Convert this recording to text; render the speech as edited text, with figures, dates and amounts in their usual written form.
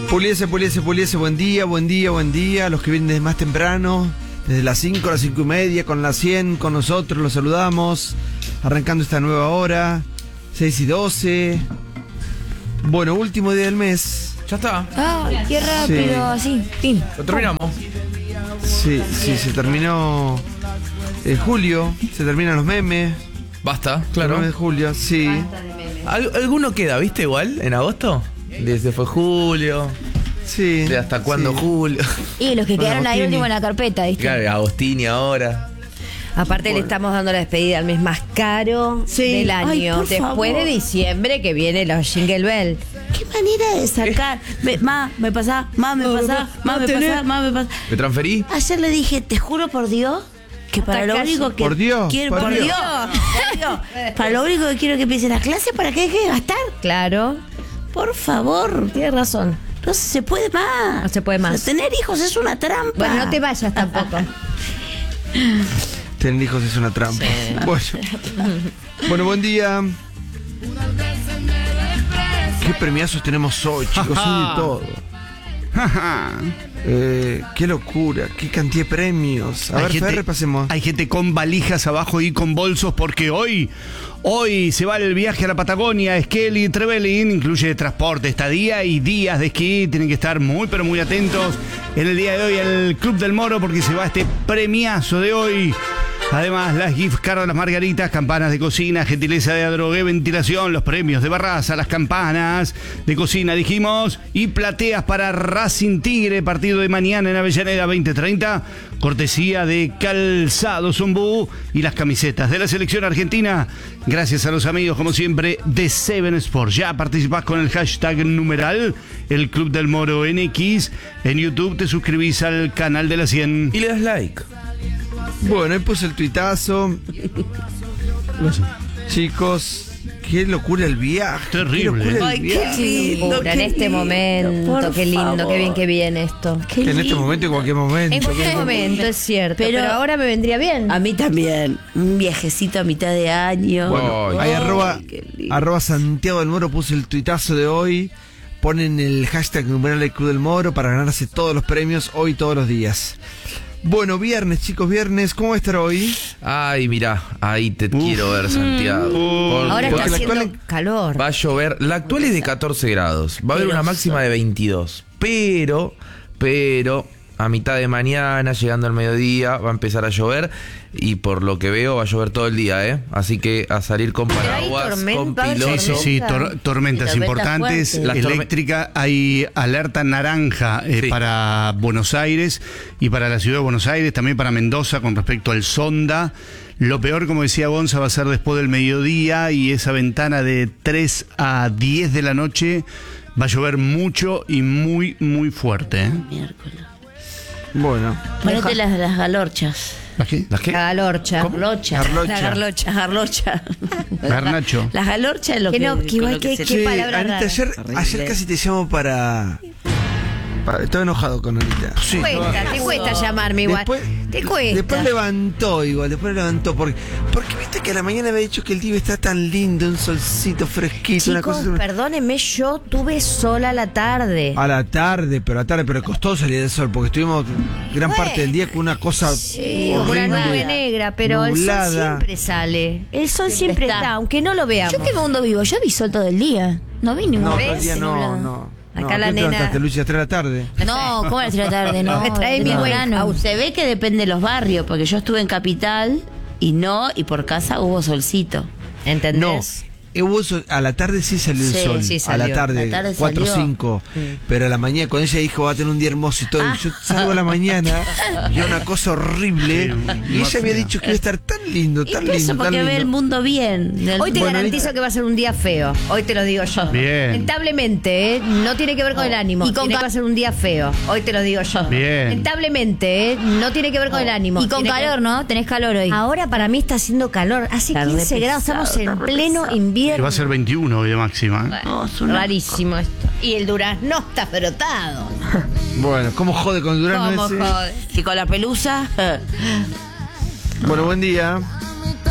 Puliese, buen día. Los que vienen desde más temprano, desde las 5 a las 5 y media, con la 100, con nosotros, los saludamos. Arrancando esta nueva hora, 6 y 12. Bueno, último día del mes. Ya está. Ay, qué rápido, Sí. así, fin. Lo terminamos. Sí, se terminó julio, se terminan los memes. Basta, Los claro. memes de julio, sí. ¿Alguno queda, viste, igual, en agosto? Desde fue julio. Sí. ¿De hasta cuándo sí. julio? Y los que Bueno, quedaron ahí Agostini. último en la carpeta, ¿viste? Claro, Agostini ahora. Aparte le estamos dando la despedida al mes más caro Sí. del Ay, año. por Después favor. de diciembre que viene los Jingle Bell. Qué manera de sacar. Me pasa. ¿Me transferí? Ayer le dije, te juro por Dios, que para Hasta lo casi. único que Por Dios, quiero, por por Dios. Dios, para lo único que quiero que empiecen las clases para que deje de gastar. Claro, Por favor. tienes razón. No se puede más. No se puede más. O sea, tener hijos es una trampa. Bueno, no te vayas tampoco. Tener hijos es una trampa. Bueno, buen día. ¿Qué premiazos tenemos hoy, chicos? Hoy de todo. Qué locura, qué cantidad de premios. A ver, Fer, repasemos. Hay gente con valijas abajo y con bolsos porque hoy se va el viaje a la Patagonia, Esquel y Trevelin, incluye transporte, estadía y días de esquí. Tienen que estar muy pero muy atentos en el día de hoy al Club del Moro porque se va este premiazo de hoy. Además, las gift cards de las margaritas, campanas de cocina, gentileza de Adrogué, ventilación, los premios de Barraza, las campanas de cocina, dijimos, y plateas para Racing Tigre, partido de mañana en Avellaneda 2030, cortesía de Calzado Zumbú y las camisetas de la selección argentina, gracias a los amigos, como siempre, de Seven Sports. Ya participás con el hashtag numeral, el Club del Moro NX, en YouTube te suscribís al canal de la 100. Y le das like. Bueno, ahí puse el tuitazo. Chicos, qué locura el viaje. Terrible. Qué locura el Ay, qué viaje. lindo. Locura, en este momento, por qué lindo, favor. qué bien que viene esto. Qué Que en este lindo. momento, en cualquier momento. En cualquier momento, es cierto. Pero- Pero ahora me vendría bien. A mí también. Un viajecito a mitad de año. Bueno, Ay, ahí qué lindo. arroba Santiago del Moro puso el tuitazo de hoy. Ponen el hashtag numeral del Club del Moro para ganarse todos los premios hoy todos los días. Bueno, viernes, chicos, viernes. ¿Cómo va a estar hoy? Ay, mirá, ahí te quiero ver, Santiago. Ahora porque está la haciendo actual- calor. Va a llover. La actual es de 14 grados. Va a haber una máxima de 22. Pero, a mitad de mañana, llegando al mediodía, va a empezar a llover. Y por lo que veo, va a llover todo el día, ¿eh? Así que a salir con hay paraguas, tormenta, con va a haber piloto. Sí, tormentas Tormentas importantes, fuertes. Las eléctrica, hay alerta naranja Sí. para Buenos Aires y para la ciudad de Buenos Aires, también para Mendoza con respecto al Sonda. Lo peor, como decía Gonza, va a ser después del mediodía y esa ventana de 3 a 10 de la noche va a llover mucho y muy, muy fuerte. ¿Eh? Miércoles. Bueno, Ponete las galorchas. ¿Las qué? ¿Las qué? La galorcha. Garlocha. Garlocha. La garlocha. Garlocha. Garnacho. Las galorchas es lo Que que... no, que con igual lo que que- se- Qué che, palabra Anita, rara. ayer casi te llamo para... Estoy enojado con Anita. Sí. Te cuesta llamarme igual. Te cuesta. Después levantó, porque viste que a la mañana había dicho que el día está tan lindo, un solcito fresquito, una Chicos, cosa... perdónenme, yo tuve sola la tarde. A la tarde, pero costó salir del sol, porque estuvimos gran parte del día con una cosa Sí, una horrible, nube negra, pero el sol nublada. siempre sale. El sol siempre está. está, aunque no lo veamos. ¿Yo qué mundo vivo? Yo vi sol todo el día. No vi ningún No, ¿Ves? todo el día nublado. no. Acá ¿A la qué te nena- levantaste, Luchi, a las 3 de la tarde? No, ¿cómo a las 3 de la tarde? No, Me trae mi temprano. Se ve que depende de los barrios, porque yo estuve en Capital y por casa hubo solcito. No, ¿Entendés? a la tarde sí salió el Sí, sol, sí a salió. la tarde, La tarde 4 o salió. 5, pero a la mañana, cuando ella dijo va a tener un día hermoso y todo, y yo salgo a la mañana y era una cosa horrible, y ella había dicho que iba a estar tan lindo, Y tan por eso lindo, tan porque ve el lindo. mundo bien. Hoy te Bueno, garantizo Anita. que va a ser un día feo. Hoy te lo digo yo. Bien. Lamentablemente, ¿eh? No tiene que ver con el ánimo. Y con Tiene que va a ser un día feo. Hoy te lo digo yo. Bien. Lamentablemente, ¿eh? No tiene que ver con el ánimo. Y con Tiene que- calor, ¿no? Tenés calor hoy. Ahora para mí está haciendo calor. Hace Está re 15 grados. pesado, Estamos en está re pleno pesado. Que invierno. va a ser 21 hoy de máxima. ¿eh? No, es una- Rarísimo esto. Y el durazno está frotado. Bueno, ¿cómo jode con el Durano ¿Cómo ese? jode? Y con la pelusa. Bueno, buen día.